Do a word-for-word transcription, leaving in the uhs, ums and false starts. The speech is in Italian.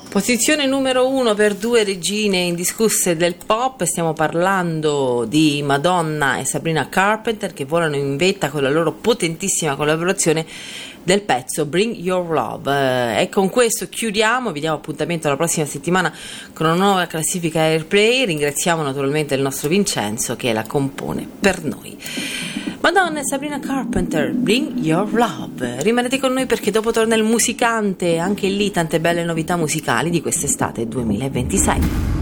Posizione numero uno per due regine indiscusse del pop. Stiamo parlando di Madonna e Sabrina Carpenter, che volano in vetta con la loro potentissima collaborazione del pezzo Bring Your Love. E con questo chiudiamo, vi diamo appuntamento la prossima settimana con una nuova classifica Airplay. Ringraziamo naturalmente il nostro Vincenzo che la compone per noi. Madonna e Sabrina Carpenter, Bring Your Love. Rimanete con noi perché dopo torna il musicante, anche lì tante belle novità musicali di quest'estate duemilaventisei.